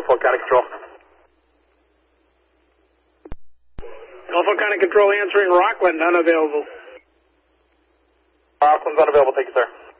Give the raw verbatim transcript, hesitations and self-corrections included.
Norfolk County Control. Norfolk County Control answering Rockland, unavailable. Rockland's unavailable, thank you, sir.